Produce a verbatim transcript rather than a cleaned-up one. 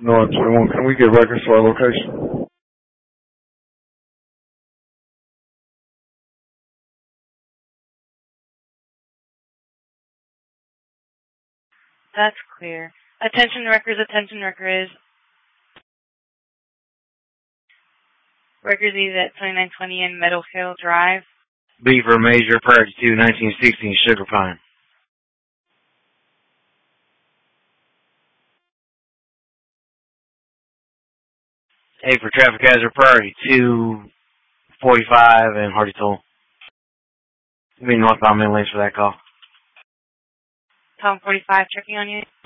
No, twenty-one. Can we get records to our location? That's clear. Attention records, attention records. Records is at twenty-nine twenty in Meadowhill Drive. Beaver Major, Priority two, nineteen sixteen, Sugar Pine. A for traffic hazard, Priority two, forty-five, and Hardy Toll. You mean northbound main lanes for that call. Tom forty-five checking on you.